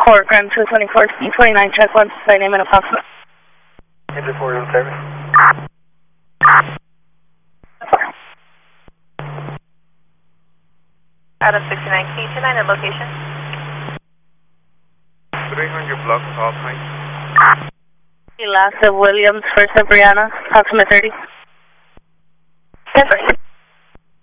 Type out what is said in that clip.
4, Grand 224, 29, check 1, say name and approximate. Engine 4 on service. Adam 69, can you tonight at location? 300 block off height. Last of Williams, first of Brianna, approximate 30. 10-30.